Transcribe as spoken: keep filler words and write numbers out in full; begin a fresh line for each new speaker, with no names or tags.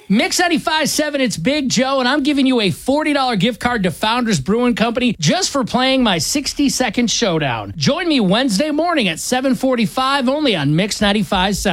Mix ninety-five point seven, it's Big Joe, and I'm giving you a forty dollars gift card to Founders Brewing Company just for playing my sixty second showdown. Join me Wednesday morning at seven forty-five only on Mix ninety-five point seven.